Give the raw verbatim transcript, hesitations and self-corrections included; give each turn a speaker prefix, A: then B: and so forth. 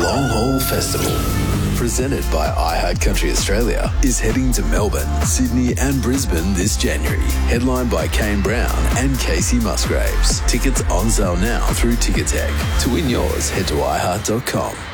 A: Long Haul Festival, presented by iHeart Country Australia, is heading to Melbourne, Sydney and Brisbane this January, headlined by Kane Brown and Casey Musgraves. Tickets on sale now through Ticketek. To win yours, head to i heart dot com.